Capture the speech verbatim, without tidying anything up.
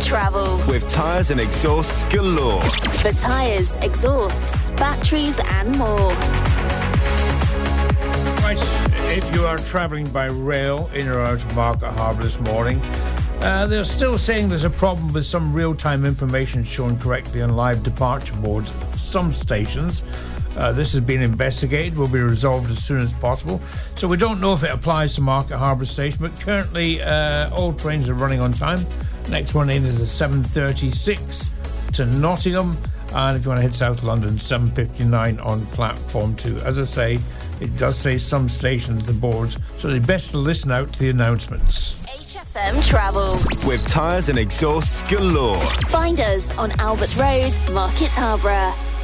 Travel. With tyres and exhausts galore. For tyres, exhausts, batteries and more. Right, if you are travelling by rail in or out of Market Harbour this morning, uh, they're still saying there's a problem with some real-time information shown correctly on live departure boards at some stations. Uh, this has been investigated, will be resolved as soon as possible. So we don't know if it applies to Market Harbour Station, but currently uh, all trains are running on time. Next one in is the seven thirty-six to Nottingham, and if you want to head south to London, seven fifty-nine on platform two. As I say, it does say some stations, the boards, so it's best to listen out to the announcements. H F M Travel. With tyres and exhausts galore. Find us on Albert Road, Market Harborough.